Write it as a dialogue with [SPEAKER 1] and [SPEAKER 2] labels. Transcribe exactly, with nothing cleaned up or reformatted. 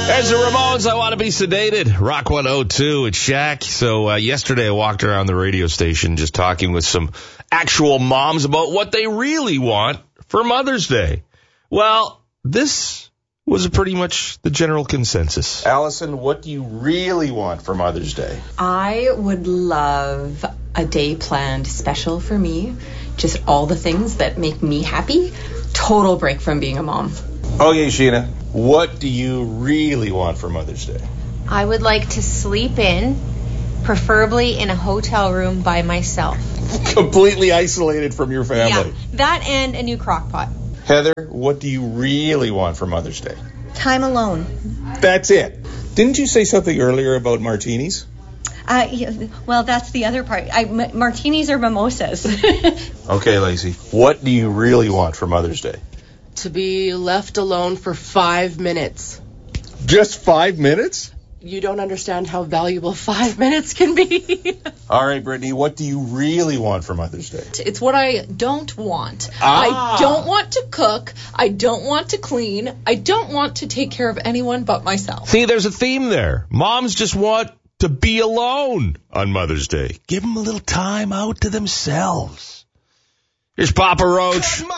[SPEAKER 1] There's the Ramones, I Want to Be Sedated. Rock one oh two, it's Shaq. So uh, yesterday I walked around the radio station just talking with some actual moms about what they really want for Mother's Day. Well, this was pretty much the general consensus. Allison, what do you really want for Mother's Day?
[SPEAKER 2] I would love a day planned special for me. Just all the things that make me happy. Total break from being a mom.
[SPEAKER 1] Okay, Sheena, what do you really want for Mother's Day?
[SPEAKER 3] I would like to sleep in, preferably in a hotel room by myself.
[SPEAKER 1] Completely isolated from your family.
[SPEAKER 3] Yeah, that and a new crock pot.
[SPEAKER 1] Heather, what do you really want for Mother's Day?
[SPEAKER 4] Time alone.
[SPEAKER 1] That's it. Didn't you say something earlier about martinis?
[SPEAKER 4] Uh, yeah, well, that's the other part. I, m- martinis or mimosas.
[SPEAKER 1] Okay, Lacey, what do you really want for Mother's Day?
[SPEAKER 5] To be left alone for five minutes.
[SPEAKER 1] Just five minutes?
[SPEAKER 5] You don't understand how valuable five minutes can be.
[SPEAKER 1] All right, Brittany, what do you really want for Mother's Day?
[SPEAKER 6] It's what I don't want.
[SPEAKER 1] Ah.
[SPEAKER 6] I don't want to cook. I don't want to clean. I don't want to take care of anyone but myself.
[SPEAKER 1] See, there's a theme there. Moms just want to be alone on Mother's Day. Give them a little time out to themselves. Here's Papa Roach.